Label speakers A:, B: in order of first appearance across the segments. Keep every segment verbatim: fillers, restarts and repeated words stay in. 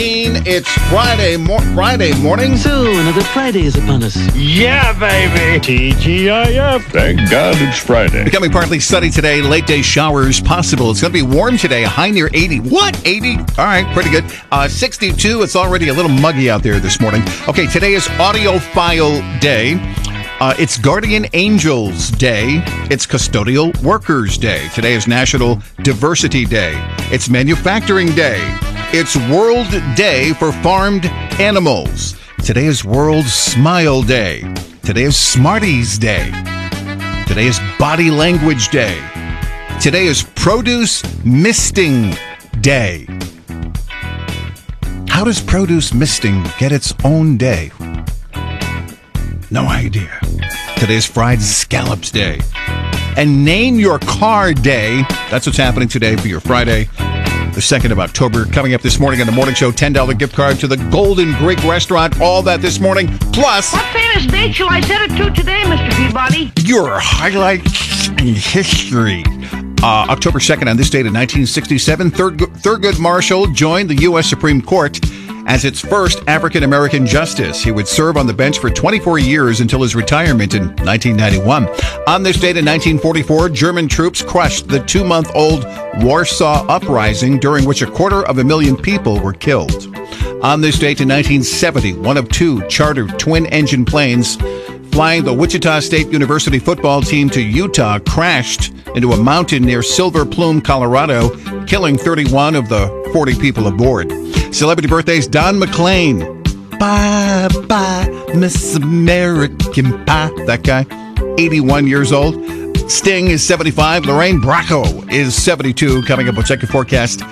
A: It's Friday, mor- Friday morning.
B: So, another Friday is upon us.
C: Yeah, baby. T G I F.
D: Thank God it's Friday.
A: Becoming partly sunny today. Late day showers possible. It's going to be warm today. A high near eighty. What? eighty? All right, pretty good. Uh, sixty-two. It's already a little muggy out there this morning. Okay, today is Audiophile Day. Uh, it's Guardian Angels Day. It's Custodial Workers Day. Today is National Diversity Day. It's Manufacturing Day. It's World Day for Farmed Animals. Today is World Smile Day. Today is Smarties Day. Today is Body Language Day. Today is Produce Misting Day. How does produce misting get its own day? No idea. Today's Fried Scallops Day. And Name Your Car Day. That's what's happening today for your Friday, the second of October. Coming up this morning on the Morning Show, ten dollars gift card to the Golden Greek Restaurant. All that this morning. Plus,
E: what famous date shall I set it to today, Mister Peabody?
A: Your highlights in history. Uh, October second, on this date in nineteen sixty-seven, Thurg- Thurgood Marshall joined the U S Supreme Court as its first African-American justice. He would serve on the bench for twenty-four years until his retirement in nineteen ninety-one. On this date in nineteen forty-four, German troops crushed the two-month-old Warsaw Uprising, during which a quarter of a million people were killed. On this date in nineteen seventy, one of two chartered twin-engine planes flying the Wichita State University football team to Utah crashed into a mountain near Silver Plume, Colorado, killing thirty-one of the forty people aboard. Celebrity birthdays: Don McLean. Bye, bye, Miss American Pie. That guy, eighty-one years old. Sting is seventy-five. Lorraine Bracco is seventy-two. Coming up, we'll check your forecast.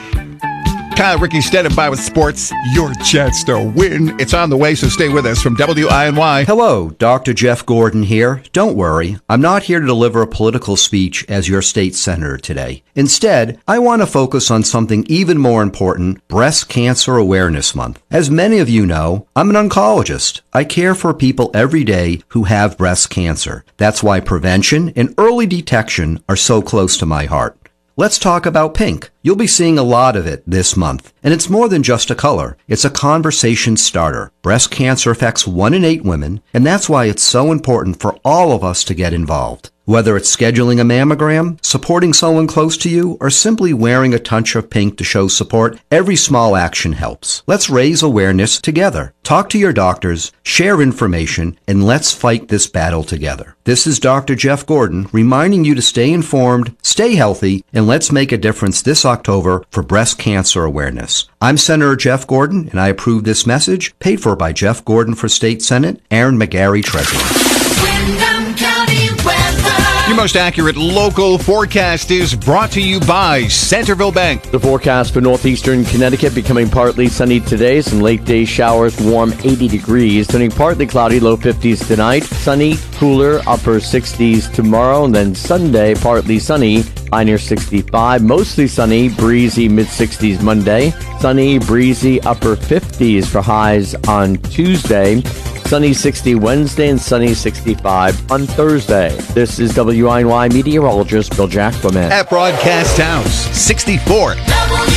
A: Kyle Ricky standing by with sports. Your chance to win. It's on the way, so stay with us from W I N Y.
F: Hello, Doctor Jeff Gordon here. Don't worry, I'm not here to deliver a political speech as your state senator today. Instead, I want to focus on something even more important: Breast Cancer Awareness Month. As many of you know, I'm an oncologist. I care for people every day who have breast cancer. That's why prevention and early detection are so close to my heart. Let's talk about pink. You'll be seeing a lot of it this month. And it's more than just a color. It's a conversation starter. Breast cancer affects one in eight women, and that's why it's so important for all of us to get involved. Whether it's scheduling a mammogram, supporting someone close to you, or simply wearing a touch of pink to show support, every small action helps. Let's raise awareness together. Talk to your doctors, share information, and let's fight this battle together. This is Doctor Jeff Gordon reminding you to stay informed, stay healthy, and let's make a difference this October for breast cancer awareness. I'm Senator Jeff Gordon, and I approve this message, paid for by Jeff Gordon for State Senate, Aaron McGarry, Treasurer.
G: Windham County weather.
A: Your most accurate local forecast is brought to you by Centerville Bank.
C: The forecast for northeastern Connecticut: becoming partly sunny today. Some late day showers, warm eighty degrees. Turning partly cloudy, low fifties tonight. Sunny, cooler, upper sixties tomorrow. And then Sunday, partly sunny, high near sixty-five. Mostly sunny, breezy, mid sixties Monday. Sunny, breezy, upper fifties for highs on Tuesday. Sunny sixty Wednesday and sunny sixty-five on Thursday. This is W I N Y meteorologist Bill Jackman.
A: At Broadcast House, sixty-four.
G: W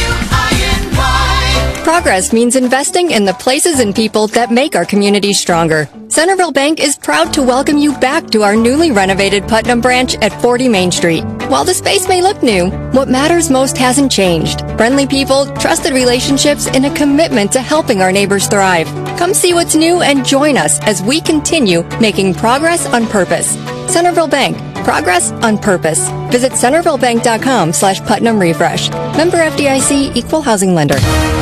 G: I N Y.
H: Progress means investing in the places and people that make our community stronger. Centerville Bank is proud to welcome you back to our newly renovated Putnam branch at forty Main Street. While the space may look new, what matters most hasn't changed. Friendly people, trusted relationships, and a commitment to helping our neighbors thrive. Come see what's new and join us as we continue making progress on purpose. Centerville Bank. Progress on purpose. Visit centervillebank.com slash Putnam Refresh. Member F D I C, Equal Housing Lender.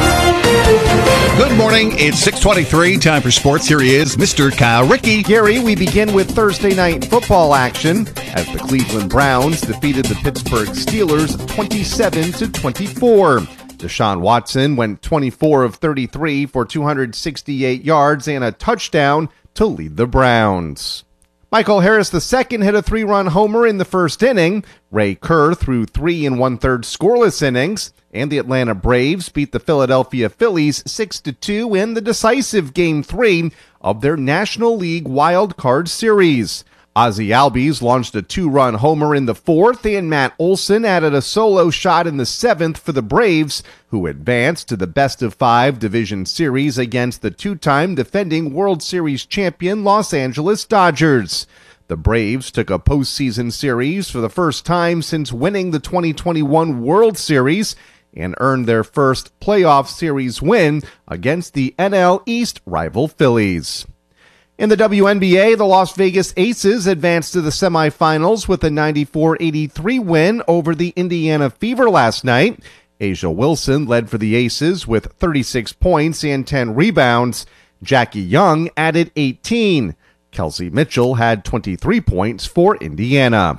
A: Good morning. It's six twenty-three. Time for sports. Here he is, Mister Kyle Ricky.
I: Gary, we begin with Thursday night football action as the Cleveland Browns defeated the Pittsburgh Steelers twenty-seven to twenty-four. Deshaun Watson went twenty-four of thirty-three for two hundred sixty-eight yards and a touchdown to lead the Browns. Michael Harris the second hit a three-run homer in the first inning. Ray Kerr threw three and one-third scoreless innings. And the Atlanta Braves beat the Philadelphia Phillies six to two in the decisive Game three of their National League Wild Card Series. Ozzie Albies launched a two-run homer in the fourth, and Matt Olson added a solo shot in the seventh for the Braves, who advanced to the best-of-five division series against the two-time defending World Series champion Los Angeles Dodgers. The Braves took a postseason series for the first time since winning the twenty twenty-one World Series and earned their first playoff series win against the N L East rival Phillies. In the W N B A, the Las Vegas Aces advanced to the semifinals with a ninety-four eighty-three win over the Indiana Fever last night. Asia Wilson led for the Aces with thirty-six points and ten rebounds. Jackie Young added eighteen. Kelsey Mitchell had twenty-three points for Indiana.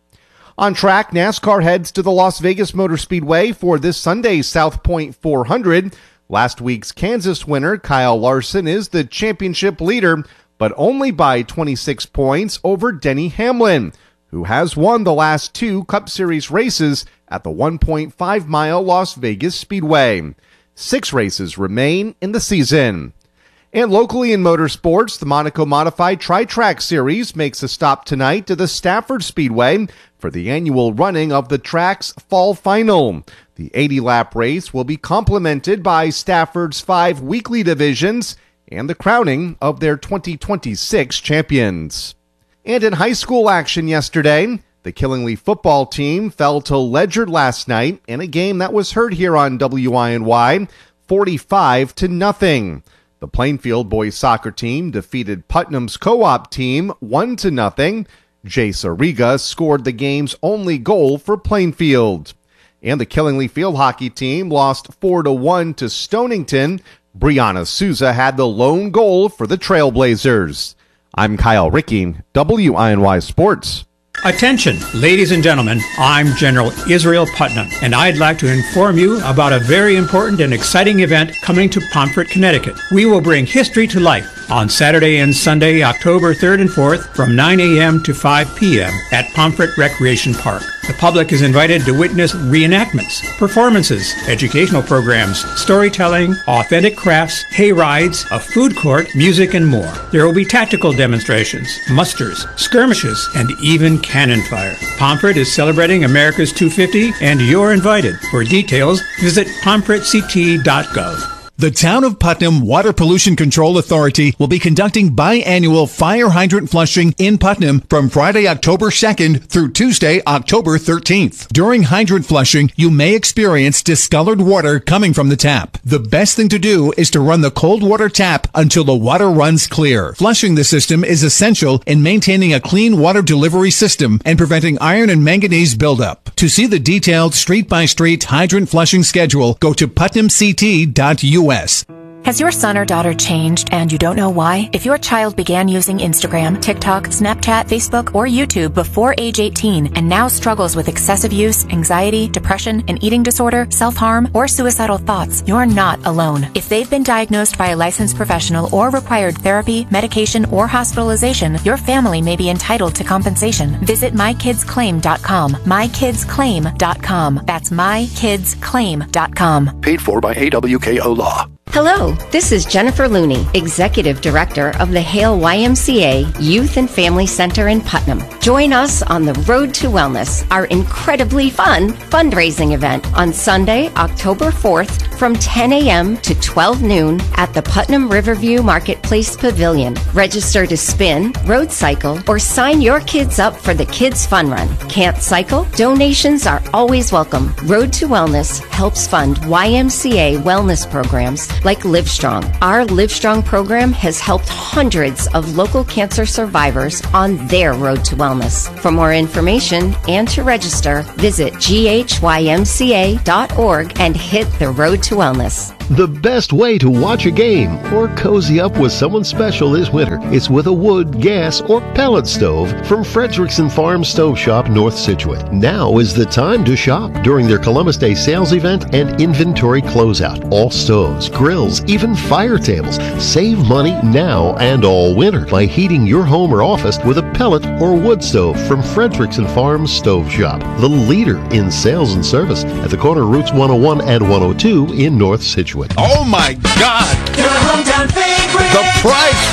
I: On track, NASCAR heads to the Las Vegas Motor Speedway for this Sunday's South Point four hundred. Last week's Kansas winner, Kyle Larson, is the championship leader, but only by twenty-six points over Denny Hamlin, who has won the last two Cup Series races at the one point five mile Las Vegas Speedway. Six races remain in the season. And locally in motorsports, the Monaco Modified Tri-Track Series makes a stop tonight to the Stafford Speedway for the annual running of the track's fall final. The eighty-lap race will be complemented by Stafford's five weekly divisions and the crowning of their twenty twenty-six champions. And in high school action yesterday, the Killingly football team fell to Ledyard last night in a game that was heard here on W I N Y, forty-five to nothing. The Plainfield boys soccer team defeated Putnam's co-op team one to nothing. Jay Sariga scored the game's only goal for Plainfield. And the Killingly field hockey team lost four to one to Stonington. Brianna Souza had the lone goal for the Trailblazers. I'm Kyle Ricky, W I N Y Sports.
D: Attention, ladies and gentlemen, I'm General Israel Putnam, and I'd like to inform you about a very important and exciting event coming to Pomfret, Connecticut. We will bring history to life on Saturday and Sunday, October third and fourth, from nine a.m. to five p.m. at Pomfret Recreation Park. The public is invited to witness reenactments, performances, educational programs, storytelling, authentic crafts, hay rides, a food court, music, and more. There will be tactical demonstrations, musters, skirmishes, and even cannon fire. Pomfret is celebrating America's two fifty, and you're invited. For details, visit pomfret c t dot gov.
J: The Town of Putnam Water Pollution Control Authority will be conducting biannual fire hydrant flushing in Putnam from Friday, October second through Tuesday, October thirteenth. During hydrant flushing, you may experience discolored water coming from the tap. The best thing to do is to run the cold water tap until the water runs clear. Flushing the system is essential in maintaining a clean water delivery system and preventing iron and manganese buildup. To see the detailed street-by-street hydrant flushing schedule, go to putnam c t dot u s.
K: Has your son or daughter changed and you don't know why? If your child began using Instagram, TikTok, Snapchat, Facebook, or YouTube before age eighteen and now struggles with excessive use, anxiety, depression, an eating disorder, self-harm, or suicidal thoughts, you're not alone. If they've been diagnosed by a licensed professional or required therapy, medication, or hospitalization, your family may be entitled to compensation. Visit my kids claim dot com. my kids claim dot com. That's my kids claim dot com.
L: Paid for by A W K O Law.
M: Hello, this is Jennifer Looney, Executive Director of the Hale Y M C A Youth and Family Center in Putnam. Join us on the Road to Wellness, our incredibly fun fundraising event on Sunday, October fourth from ten a.m. to twelve noon at the Putnam Riverview Marketplace Pavilion. Register to spin, road cycle, or sign your kids up for the Kids Fun Run. Can't cycle? Donations are always welcome. Road to Wellness helps fund Y M C A wellness programs like Livestrong. Our Livestrong program has helped hundreds of local cancer survivors on their road to wellness. For more information and to register, visit g h y m c a dot org and hit the road to wellness.
N: The best way to watch a game or cozy up with someone special this winter is with a wood, gas, or pellet stove from Frederickson Farm Stove Shop, North Scituate. Now is the time to shop during their Columbus Day sales event and inventory closeout. All stoves, grills, even fire tables. Save money now and all winter by heating your home or office with a pellet or wood stove from Frederickson Farm Stove Shop, the leader in sales and service at the corner of Routes one oh one and one oh two in North Scituate.
A: Oh my God!
G: Your hometown favorite.
A: The price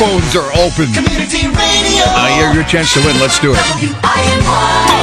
A: phones are open.
G: Community radio.
A: I hear your chance to win. Let's do it.
G: W I N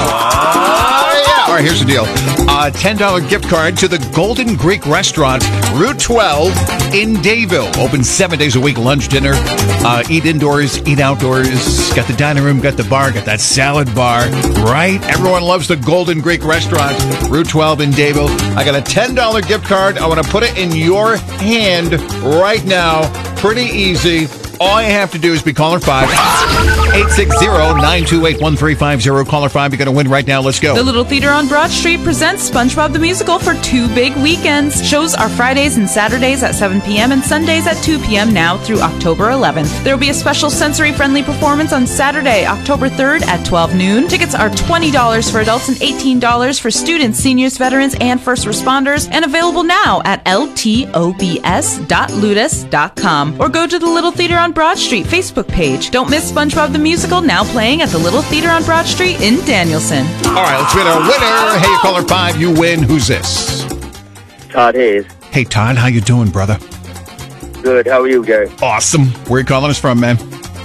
G: Y.
A: Uh, yeah. All right, here's the deal. A ten dollars gift card to the Golden Greek Restaurant, Route twelve in Dayville. Open seven days a week, lunch, dinner. Uh, eat indoors, eat outdoors. Got the dining room, got the bar, got that salad bar, right? Everyone loves the Golden Greek Restaurant, Route twelve in Dayville. I got a ten dollars gift card. I want to put it in your hand right now. Pretty easy. All you have to do is be caller five, eight six zero, nine two eight, one three five zero. Caller five, you're going to win right now. Let's go.
O: The Little Theater on Broad Street presents SpongeBob the Musical for two big weekends. Shows are Fridays and Saturdays at seven p.m. and Sundays at two p.m. now through October eleventh. There will be a special sensory-friendly performance on Saturday, October third at twelve noon. Tickets are twenty dollars for adults and eighteen dollars for students, seniors, veterans, and first responders, and available now at L T O B S dot ludus dot com or go to the Little Theater on Broad Street Facebook page. Don't miss SpongeBob the Musical, now playing at the Little Theater on Broad Street in Danielson.
A: All right, let's get our winner. Hey, caller five, you win. Who's this?
P: Todd Hayes.
A: Hey, Todd, how you doing, brother?
P: Good. How are you, Gary?
A: Awesome. Where are you calling us from, man?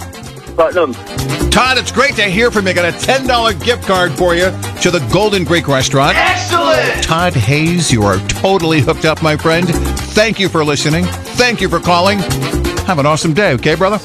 P: Putnam.
A: Todd, it's great to hear from you. Got a ten dollars gift card for you to the Golden Greek Restaurant.
G: Excellent!
A: Todd Hayes, you are totally hooked up, my friend. Thank you for listening. Thank you for calling. Have an awesome day, okay, brother?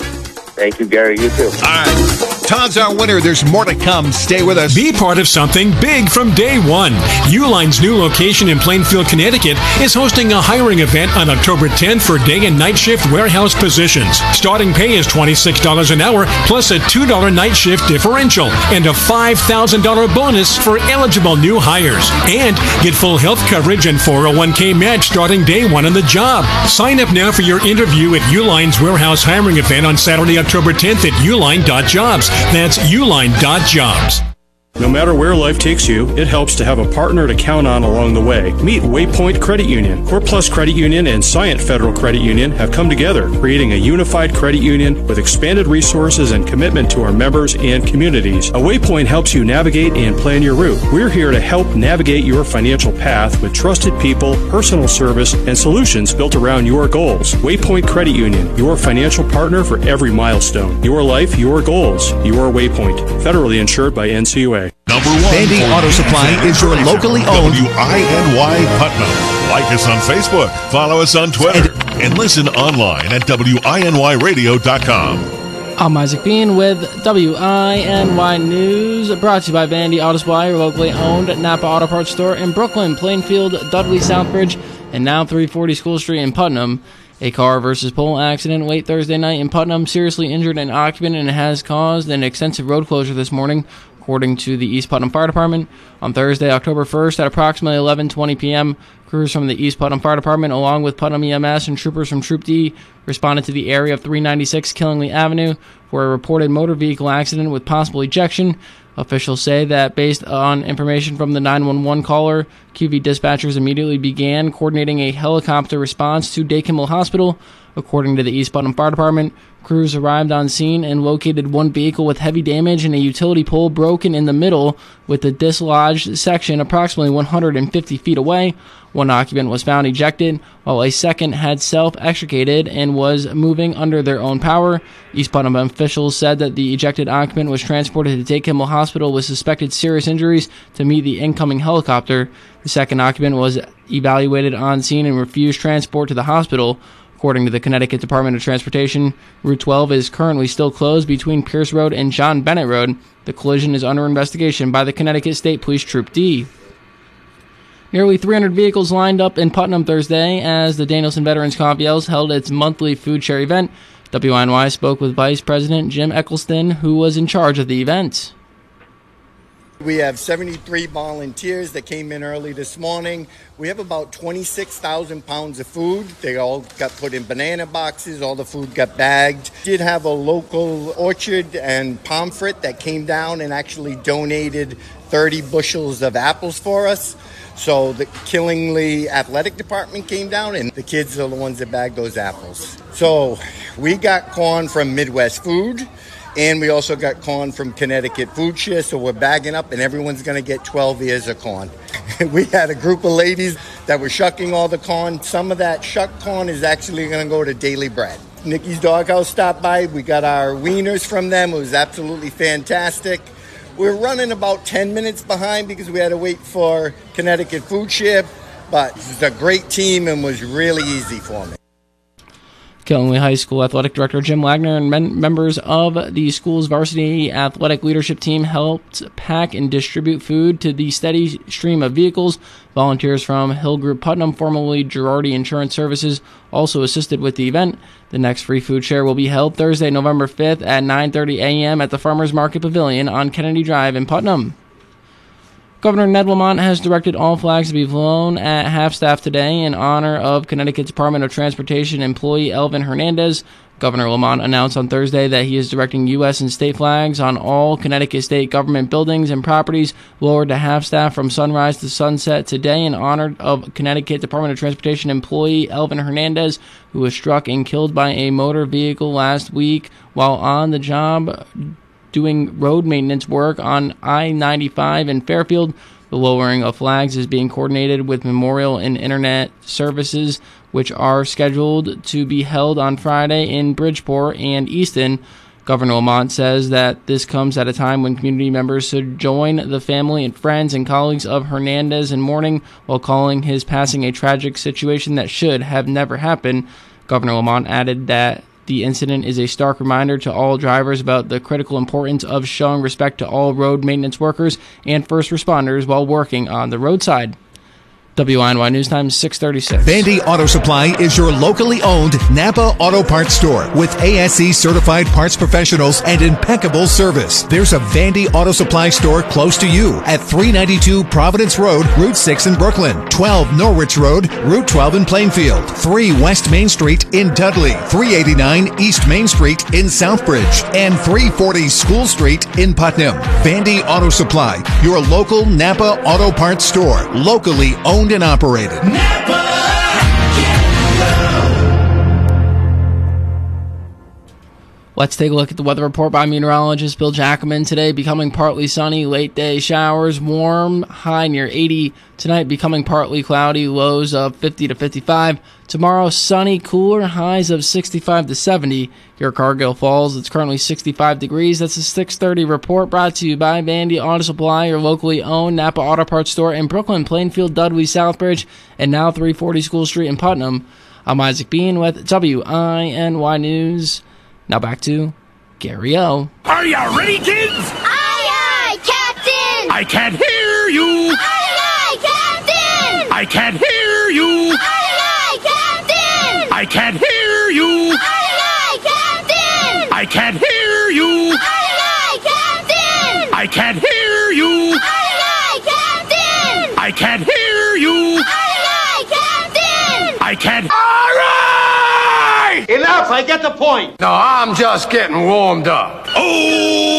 P: Thank you, Gary. You too.
A: All right. Todd's our winner. There's more to come. Stay with us.
Q: Be part of something big from day one. Uline's new location in Plainfield, Connecticut is hosting a hiring event on October tenth for day and night shift warehouse positions. Starting pay is twenty-six dollars an hour plus a two dollars night shift differential and a five thousand dollars bonus for eligible new hires. And get full health coverage and four oh one k match starting day one on the job. Sign up now for your interview at Uline's warehouse hiring event on Saturday, October tenth at uline dot jobs. That's uline dot jobs.
R: No matter where life takes you, it helps to have a partner to count on along the way. Meet Waypoint Credit Union. Core Plus Credit Union and Scient Federal Credit Union have come together, creating a unified credit union with expanded resources and commitment to our members and communities. A Waypoint helps you navigate and plan your route. We're here to help navigate your financial path with trusted people, personal service, and solutions built around your goals. Waypoint Credit Union, your financial partner for every milestone. Your life, your goals. Your Waypoint. Federally insured by N C U A.
J: Number one. Bandy Auto Supply is your locally owned
S: W I N Y Putnam. Like us on Facebook, follow us on Twitter, and, and listen online at W I N Y radio dot com.
T: I'm Isaac Bean with W I N Y News, brought to you by Vandy Auto Supply, your locally owned Napa Auto Parts store in Brooklyn, Plainfield, Dudley, Southbridge, and now three forty School Street in Putnam. A car versus pole accident late Thursday night in Putnam seriously injured an occupant and has caused an extensive road closure this morning, according to the East Putnam Fire Department. On Thursday, October first, at approximately eleven twenty p.m., crews from the East Putnam Fire Department, along with Putnam E M S and troopers from Troop D, responded to the area of three ninety-six Killingly Avenue for a reported motor vehicle accident with possible ejection. Officials say that based on information from the nine one one caller, Q V dispatchers immediately began coordinating a helicopter response to Day Kimmel Hospital. According to the East Putnam Fire Department, crews arrived on scene and located one vehicle with heavy damage and a utility pole broken in the middle with the dislodged section approximately one hundred fifty feet away. One occupant was found ejected, while a second had self-extricated and was moving under their own power. East Putnam officials said that the ejected occupant was transported to Day Kimmel Hospital with suspected serious injuries to meet the incoming helicopter. The second occupant was evaluated on scene and refused transport to the hospital. According to the Connecticut Department of Transportation, Route twelve is currently still closed between Pierce Road and John Bennett Road. The collision is under investigation by the Connecticut State Police Troop D. Nearly three hundred vehicles lined up in Putnam Thursday as the Danielson Veterans Coffee House held its monthly food share event. W I N Y spoke with Vice President Jim Eccleston, who was in charge of the event.
U: We have seventy-three volunteers that came in early this morning. We have about twenty-six thousand pounds of food. They all got put in banana boxes. All the food got bagged. Did have a local orchard and Pomfret that came down and actually donated thirty bushels of apples for us. So the Killingly Athletic Department came down, and the kids are the ones that bagged those apples. So we got corn from Midwest Food, and we also got corn from Connecticut Food Share, so we're bagging up, and everyone's going to get twelve ears of corn. We had a group of ladies that were shucking all the corn. Some of that shucked corn is actually going to go to Daily Bread. Nikki's Doghouse stopped by. We got our wieners from them. It was absolutely fantastic. We're running about ten minutes behind because we had to wait for Connecticut Food Share, but it's a great team and was really easy for me.
T: Killingley High School Athletic Director Jim Wagner and men- members of the school's varsity athletic leadership team helped pack and distribute food to the steady stream of vehicles. Volunteers from Hill Group Putnam, formerly Girardi Insurance Services, also assisted with the event. The next free food share will be held Thursday, November fifth at nine thirty a.m. at the Farmers Market Pavilion on Kennedy Drive in Putnam. Governor Ned Lamont has directed all flags to be flown at half-staff today in honor of Connecticut Department of Transportation employee Elvin Hernandez. Governor Lamont announced on Thursday that he is directing U S and state flags on all Connecticut state government buildings and properties lowered to half-staff from sunrise to sunset today in honor of Connecticut Department of Transportation employee Elvin Hernandez, who was struck and killed by a motor vehicle last week while on the job doing road maintenance work on I ninety-five in Fairfield. The lowering of flags is being coordinated with Memorial and Internet Services, which are scheduled to be held on Friday in Bridgeport and Easton. Governor Lamont says that this comes at a time when community members should join the family and friends and colleagues of Hernandez in mourning, while calling his passing a tragic situation that should have never happened. Governor Lamont added that the incident is a stark reminder to all drivers about the critical importance of showing respect to all road maintenance workers and first responders while working on the roadside. W I N Y News Time, six thirty-six.
J: Vandy Auto Supply is your locally owned Napa Auto Parts store with A S E certified parts professionals and impeccable service. There's a Vandy Auto Supply store close to you at three ninety-two Providence Road, Route six in Brooklyn, twelve Norwich Road, Route twelve in Plainfield, three West Main Street in Dudley, three eighty-nine East Main Street in Southbridge, and three forty School Street in Putnam. Vandy Auto Supply, your local Napa Auto Parts store, locally owned and operated.
T: Let's take a look at the weather report by meteorologist Bill Jacobman. Today becoming partly sunny, late day showers, warm, high near eighty. Tonight becoming partly cloudy, lows of fifty to fifty-five. Tomorrow sunny, cooler, highs of sixty-five to seventy. Here at Cargill Falls, it's currently sixty-five degrees. That's a six thirty report brought to you by Vandy Auto Supply, your locally owned Napa Auto Parts store in Brooklyn, Plainfield, Dudley, Southbridge, and now three forty School Street in Putnam. I'm Isaac Bean with W I N Y News. Now back to Gary O.
G: Are you ready, kids? Aye, aye, Captain! I can't hear you! Aye, aye, Captain! I can't hear you! Aye, aye, Captain! I can't hear you! Aye, aye, Captain! I can't hear you! Aye, aye, Captain! I can't hear you! Aye, aye, Captain! I can't hear you! Aye, aye, Captain! I can't... All right! Enough, I get the point. No, I'm just getting warmed up. Oh!